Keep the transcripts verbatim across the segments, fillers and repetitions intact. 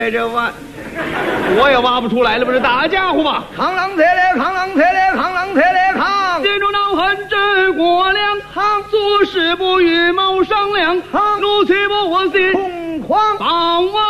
这挖，我也挖不出来了，不是大家伙吗？ 扛啷切嘞，扛啷切嘞，扛啷切嘞扛。 心中恼恨真过量， 扛做事不与谋商量， 扛怒气不我心， 空狂放万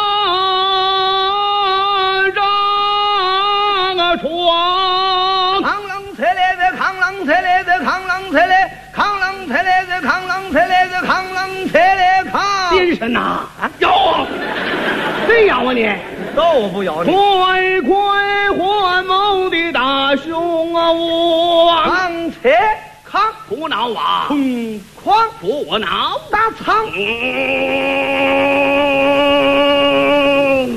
丈啊床。 扛啷切嘞的，扛啷切嘞的，扛啷切嘞，扛啷切嘞的，扛啷切嘞的，扛啷切嘞扛。 先生呐，咬，谁咬啊你？ 都不咬你。 快快还谋的大兄啊！我扛切扛不恼啊， 空狂不恼打仓。 嗯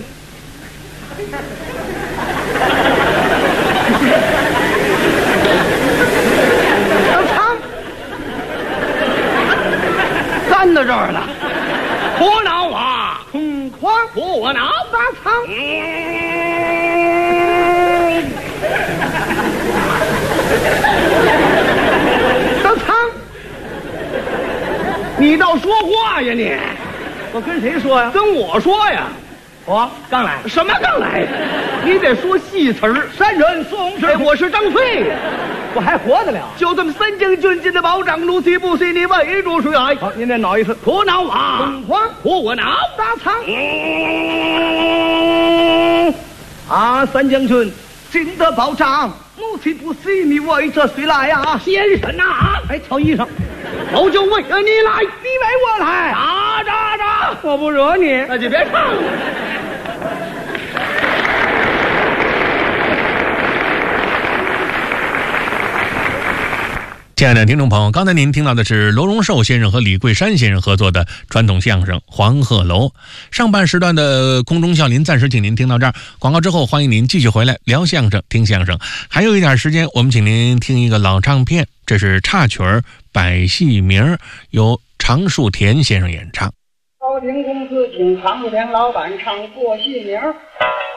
干到这儿了，不恼啊， 空狂不恼打仓。 嗯打仓， 你倒说话呀你！ 我跟谁说呀？ 跟我说呀！ 我刚来。 什么刚来呀？你得说戏词儿。 山人宋哎，我是张飞呀！ 我还活得了。 就这么三将军进的保障，怒气不息，你围住谁来？ 好，您再挠一次。 不恼啊， 空狂不恼打仓。 嗯啊，三将军进得保障，怒气不息，你围着谁来呀？ 先生呐， 哎，瞧衣裳， 我就为了你来， 你为我来。 打打打！ 我不惹你， 那就别唱了。 亲爱的听众朋友，刚才您听到的是罗荣寿先生和李桂山先生合作的传统相声《黄鹤楼》。上半时段的空中笑林暂时请您听到这儿，广告之后欢迎您继续回来聊相声、听相声。还有一点时间，我们请您听一个老唱片，这是插曲儿《百戏名》，由常树田先生演唱。 高亭公司请常树田老板唱过戏名。